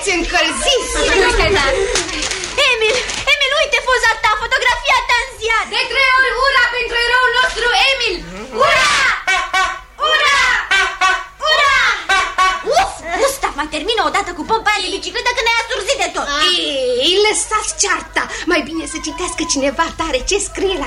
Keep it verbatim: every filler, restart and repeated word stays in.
Sunteți încălziți! Emil, Emil, uite poza ta, fotografia ta în ziar. De trei ori ura pentru eroul nostru, Emil! Ura! Ura! Ura! Uf, Gustav, mai termină odată cu pompa aia de bicicletă că ne-ai asurzit de tot. Ei, lăsați cearta! Mai bine să citească cineva tare ce scrie la